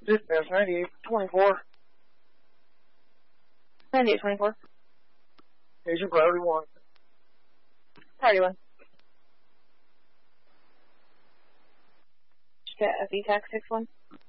Dispatch 9824. 9824. Agent Priority 1. Priority 1. Get a VTAC 61.